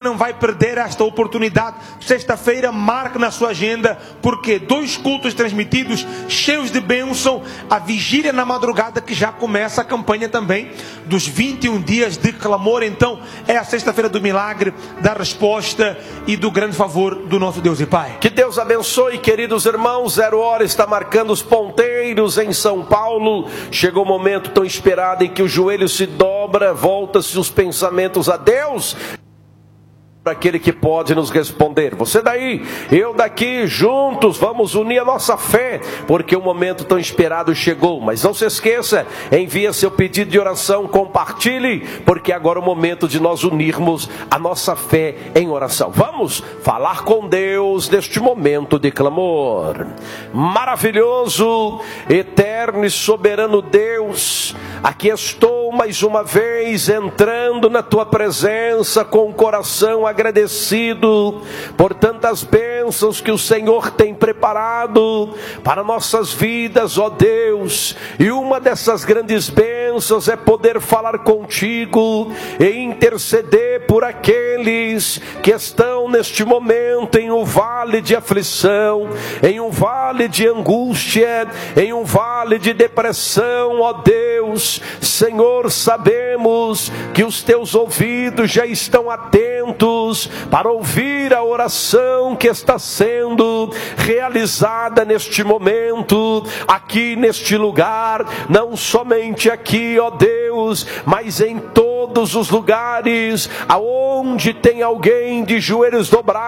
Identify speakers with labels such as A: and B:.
A: não vai perder esta oportunidade. Sexta-feira, marque na sua agenda, porque 2 cultos transmitidos, cheios de bênção. A vigília na madrugada, que já começa a campanha também dos 21 dias de clamor. Então, é a sexta-feira do milagre, da resposta e do grande favor do nosso Deus e Pai.
B: Que Deus abençoe, queridos irmãos. 0h está marcando os ponteiros em São Paulo. Chegou o momento tão esperado em que o joelho se dobra, volta-se os pensamentos a Deus, para aquele que pode nos responder. Você daí, eu daqui, juntos vamos unir a nossa fé, porque o momento tão esperado chegou. Mas não se esqueça, envie seu pedido de oração, compartilhe, porque agora é o momento de nós unirmos a nossa fé em oração. Vamos falar com Deus neste momento de clamor. Maravilhoso, eterno e soberano Deus, aqui estou mais uma vez entrando na tua presença com o coração agradecido por tantas bênçãos que o Senhor tem preparado para nossas vidas, ó Deus. E uma dessas grandes bênçãos é poder falar contigo e interceder por aqueles que estão neste momento em um vale de aflição, em um vale de angústia, em um vale de depressão, ó Deus. Senhor, sabemos que os teus ouvidos já estão atentos para ouvir a oração que está sendo realizada neste momento, aqui neste lugar, não somente aqui, ó Deus, mas em todos os lugares aonde tem alguém de joelhos dobrados